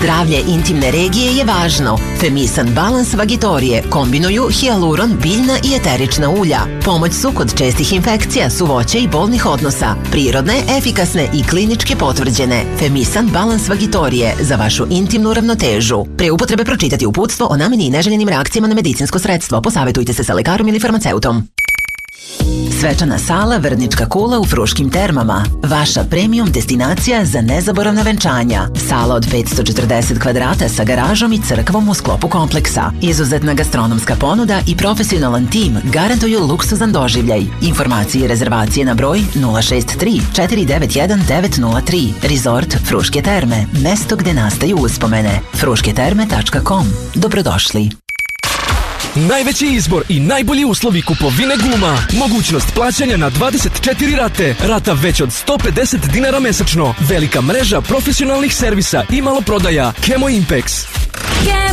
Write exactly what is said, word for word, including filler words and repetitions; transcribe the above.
Zdravlje intimne regije je važno. Femisan Balans Vagitorije kombinuju hijaluron, biljna i eterična ulja. Pomoć su kod čestih infekcija, suvoće i bolnih odnosa. Prirodne, efikasne i klinički potvrđene. Femisan Balans Vagitorije za vašu intimnu ravnotežu. Pre upotrebe pročitati uputstvo o nameni i neželjenim reakcijama na medicinsko sredstvo. Posavetujte se sa lekarom ili farmaceutom. Svečana sala Vrnička kula u Fruškim termama. Vaša premium destinacija za nezaboravna venčanja. Sala od petsto četrdeset kvadrata sa garažom i crkvom u sklopu kompleksa. Izuzetna gastronomska ponuda i profesionalan tim garantuju luksuzan doživljaj. Informacije i rezervacije na broj nula šest tri četiri devet jedan devet nula tri. Resort Fruške terme. Mesto gde nastaju uspomene. fruške terme tačka com. Dobrodošli. Najveći izbor i najbolji uslovi kupovine guma. Mogućnost plaćanja na dvadeset četiri rate. Rata već od sto pedeset dinara mesečno. Velika mreža profesionalnih servisa i maloprodaja. Kemo Impex.